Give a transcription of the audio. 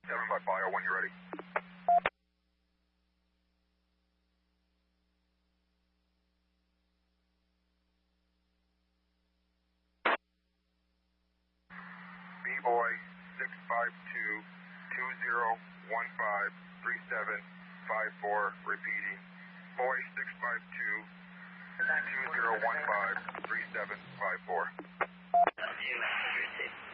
Stand by bio when you're ready. B-Boy 652-2015-3754, repeating. Boy 652-2015-3754.